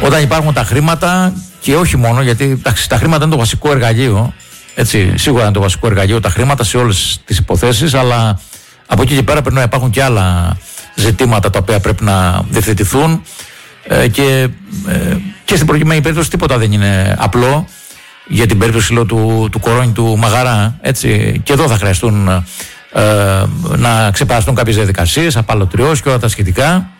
όταν υπάρχουν τα χρήματα, και όχι μόνο, γιατί τα χρήματα είναι το βασικό εργαλείο, έτσι, σίγουρα είναι το βασικό εργαλείο τα χρήματα σε όλες τις υποθέσεις, αλλά από εκεί και πέρα πρέπει να υπάρχουν και άλλα ζητήματα τα οποία πρέπει να διευθετηθούν, και στην προκειμένη περίπτωση τίποτα δεν είναι απλό. Για την περίπτωση του Κορώνη, του Μαγαρά, έτσι, και εδώ θα χρειαστούν να ξεπεραστούν κάποιες διαδικασίες, απαλωτριώσεις και όλα τα σχετικά.